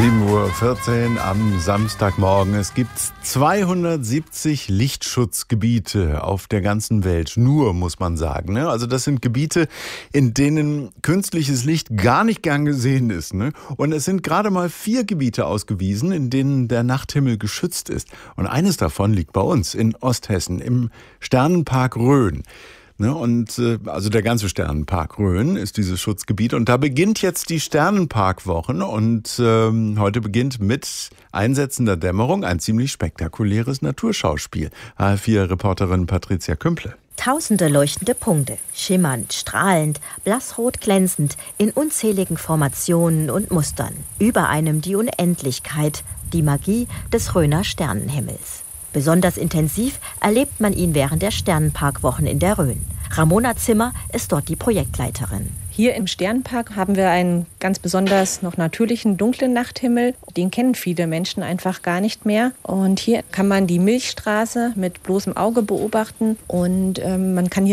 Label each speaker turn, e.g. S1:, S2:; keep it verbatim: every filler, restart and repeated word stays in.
S1: sieben Uhr vierzehn am Samstagmorgen. Es gibt zweihundertsiebzig Lichtschutzgebiete auf der ganzen Welt. Nur, muss man sagen. Ne? Also das sind Gebiete, in denen künstliches Licht gar nicht gern gesehen ist. Ne? Und es sind gerade mal vier Gebiete ausgewiesen, in denen der Nachthimmel geschützt ist. Und eines davon liegt bei uns in Osthessen, im Sternenpark Rhön. Ne, und äh, also der ganze Sternenpark Rhön ist dieses Schutzgebiet. Und da beginnt jetzt die Sternenparkwochen. Und ähm, heute beginnt mit einsetzender Dämmerung ein ziemlich spektakuläres Naturschauspiel. H F vier-Reporterin Patricia Kümple.
S2: Tausende leuchtende Punkte, schimmernd, strahlend, blassrot glänzend, in unzähligen Formationen und Mustern. Über einem die Unendlichkeit, die Magie des Rhöner Sternenhimmels. Besonders intensiv erlebt man ihn während der Sternenparkwochen in der Rhön. Ramona Zimmer ist dort die Projektleiterin.
S3: Hier im Sternenpark haben wir einen ganz besonders noch natürlichen, dunklen Nachthimmel. Den kennen viele Menschen einfach gar nicht mehr. Und hier kann man die Milchstraße mit bloßem Auge beobachten. Und ähm, man kann hier